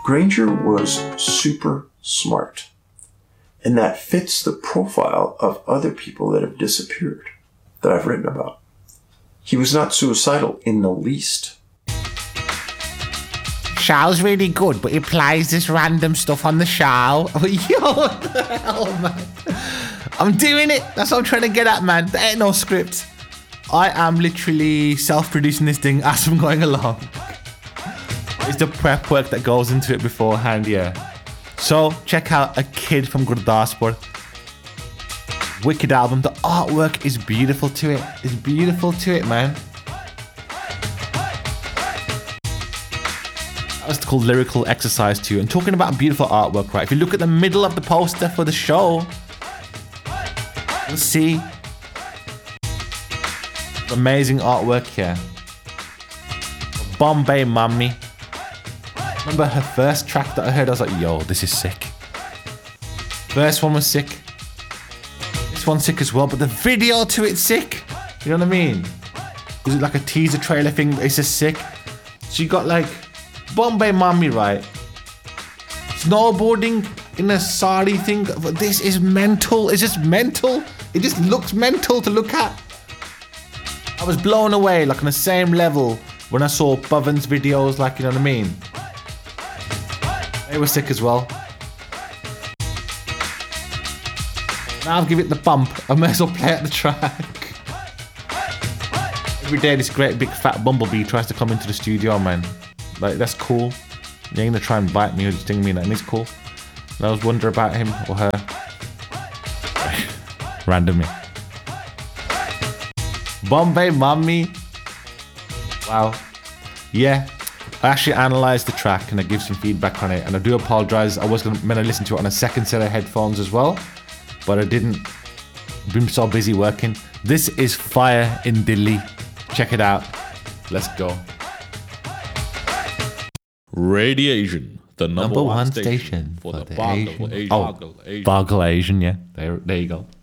Granger was super smart, and that fits the profile of other people that have disappeared that I've written about. He was not suicidal in the least. Show's really good, but he plays this random stuff on the show. Yo, what the hell, man? I'm doing it. That's what I'm trying to get at, man. There ain't no script. I am literally self-producing this thing as I'm going along. It's the prep work that goes into it beforehand, yeah. So, check out A Kid from Gurdaspur. Wicked album. The artwork is beautiful to it. It's beautiful to it, man. That's called Lyrical Exercise 2. And talking about beautiful artwork, right? If you look at the middle of the poster for the show, you'll see amazing artwork here. Bombay Mummy. Remember her first track that I heard? I was like, yo, this is sick. First one was sick. This one's sick as well, but the video to it's sick. You know what I mean? Was it like a teaser trailer thing? It's just sick. So you got like Bombay Mummy, right? Snowboarding in a sari thing. This is mental. It's just mental. It just looks mental to look at. I was blown away, like on the same level when I saw Bhavan's videos, like, you know what I mean? They were sick as well. Now I'll give it the bump. I may as well play at the track. Every day this great big fat bumblebee tries to come into the studio, man. Like, that's cool. You ain't gonna try and bite me or sting me, and it's cool. And I was wondering about him or her. Randomly. Bombay Mummy. Wow. Yeah. I actually analysed the track and I give some feedback on it, and I do apologise. I was meant to listen to it on a second set of headphones as well, but I didn't. I've been so busy working. This is Fire in Delhi. Check it out. Let's go. Radiation, the number one station for the the Boggle Asian. Boggle Asian, yeah. There you go.